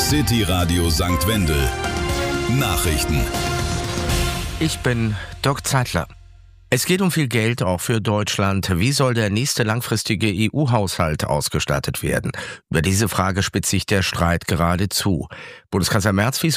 City Radio St. Wendel. Nachrichten. Ich bin Dirk Zeitler. Es geht um viel Geld, auch für Deutschland. Wie soll der nächste langfristige EU-Haushalt ausgestattet werden? Über diese Frage spitzt sich der Streit geradezu. Bundeskanzler Merz wies